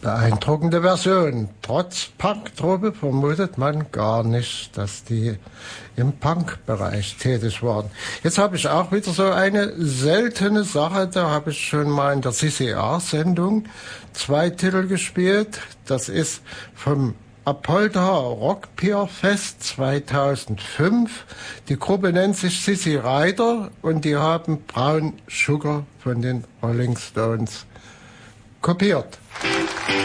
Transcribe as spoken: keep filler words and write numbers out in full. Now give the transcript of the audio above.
Beeindruckende Version. Trotz Punktruppe vermutet man gar nicht, dass die im Punk-Bereich tätig waren. Jetzt habe ich auch wieder so eine seltene Sache. Da habe ich schon mal in der C C A-Sendung zwei Titel gespielt. Das ist vom Apolda Rockpier Fest zweitausendfünf. Die Gruppe nennt sich Sissy Rider und die haben Brown Sugar von den Rolling Stones kopiert.